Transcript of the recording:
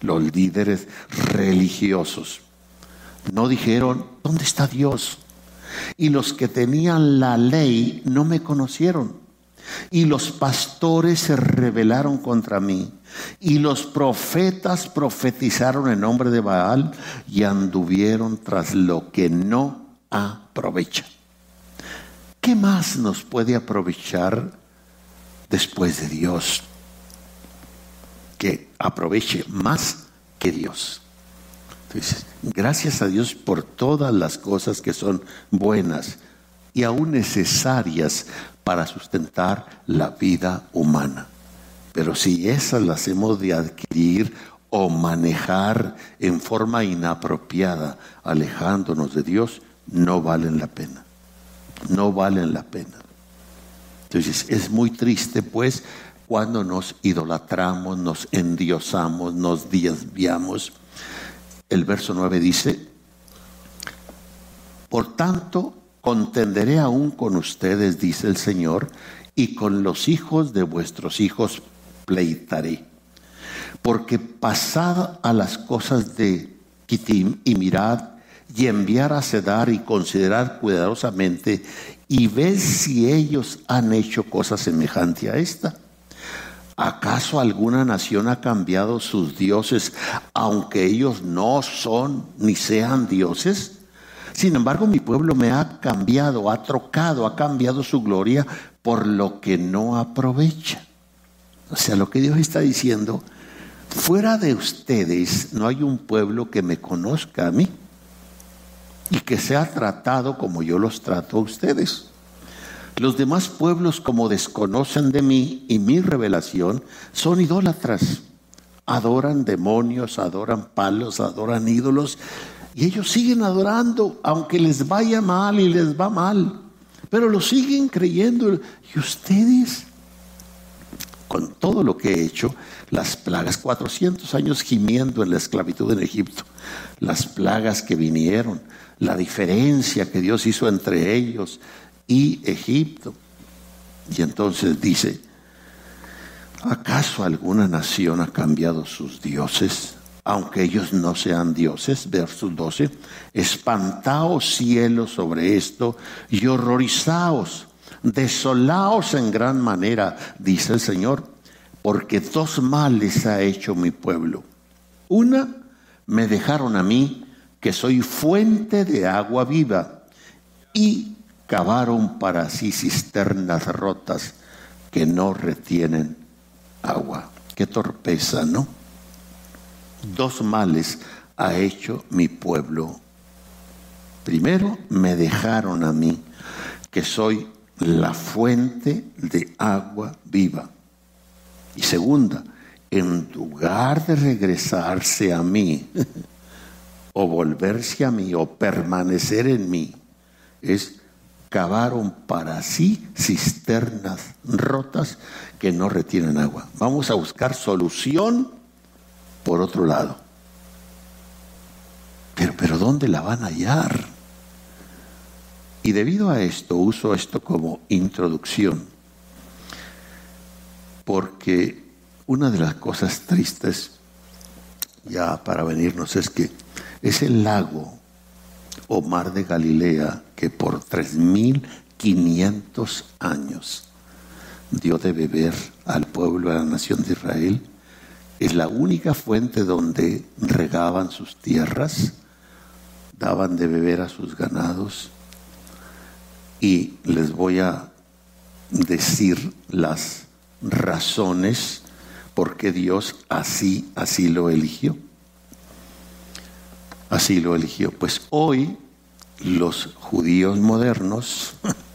Los líderes religiosos no dijeron: ¿dónde está Dios? Y los que tenían la ley no me conocieron. Y los pastores se rebelaron contra mí. Y los profetas profetizaron en nombre de Baal y anduvieron tras lo que no aprovecha. ¿Qué más nos puede aprovechar después de Dios? Que aproveche más que Dios. Entonces, gracias a Dios por todas las cosas que son buenas y aún necesarias para sustentar la vida humana. Pero si esas las hemos de adquirir o manejar en forma inapropiada, alejándonos de Dios, no valen la pena. No valen la pena. Entonces es muy triste pues cuando nos idolatramos, nos endiosamos, nos desviamos. El verso 9 dice: por tanto, contenderé aún con ustedes, dice el Señor, y con los hijos de vuestros hijos pleitaré. Porque pasad a las cosas de Kittim y mirad, y enviar a Cedar y considerar cuidadosamente, y ved si ellos han hecho cosa semejante a esta. ¿Acaso alguna nación ha cambiado sus dioses, aunque ellos no son ni sean dioses? Sin embargo, mi pueblo me ha cambiado, ha trocado, ha cambiado su gloria por lo que no aprovecha. O sea, lo que Dios está diciendo: fuera de ustedes no hay un pueblo que me conozca a mí y que sea tratado como yo los trato a ustedes. Los demás pueblos, como desconocen de mí y mi revelación, son idólatras. Adoran demonios, adoran palos, adoran ídolos, y ellos siguen adorando, aunque les vaya mal y les va mal, pero lo siguen creyendo. Y ustedes, con todo lo que he hecho, las plagas, 400 años gimiendo en la esclavitud en Egipto, las plagas que vinieron, la diferencia que Dios hizo entre ellos y Egipto. Y entonces dice: ¿acaso alguna nación ha cambiado sus dioses, aunque ellos no sean dioses? Verso 12: espantaos cielos sobre esto y horrorizaos, desolaos en gran manera, dice el Señor, porque dos males ha hecho mi pueblo. Una, me dejaron a mí, que soy fuente de agua viva, y cavaron para sí cisternas rotas que no retienen agua. Qué torpeza, ¿no? Dos males ha hecho mi pueblo. Primero, me dejaron a mí, que soy la fuente de agua viva. Y segunda, en lugar de regresarse a mí, o volverse a mí, o permanecer en mí, cavaron para sí cisternas rotas que no retienen agua. Vamos a buscar solución por otro lado. Pero ¿dónde la van a hallar? Y debido a esto, uso esto como introducción, porque una de las cosas tristes, ya para venirnos, es que es el lago o mar de Galilea que por 3.500 años dio de beber al pueblo, a la nación de Israel. Es la única fuente donde regaban sus tierras, daban de beber a sus ganados. Y les voy a decir las razones por qué Dios así lo eligió. Así lo eligió. Pues hoy los judíos modernos